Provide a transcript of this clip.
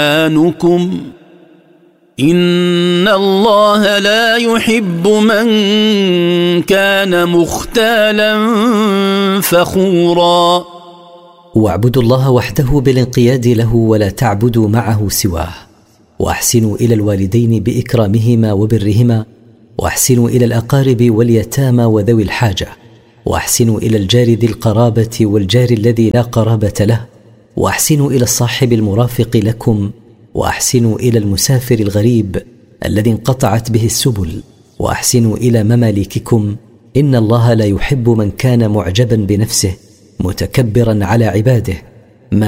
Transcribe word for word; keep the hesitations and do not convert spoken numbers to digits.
إيمانكم إن الله لا يحب من كان مختالا فخورا. واعبدوا الله وحده بالانقياد له ولا تعبدوا معه سواه، واحسنوا إلى الوالدين بإكرامهما وبرهما، واحسنوا إلى الأقارب واليتامى وذوي الحاجة، واحسنوا إلى الجار ذي القرابة والجار الذي لا قرابة له، واحسنوا إلى الصاحب المرافق لكم، واحسنوا إلى المسافر الغريب الذي انقطعت به السبل، واحسنوا إلى مماليككم إن الله لا يحب من كان معجبا بنفسه متكبرا على عباده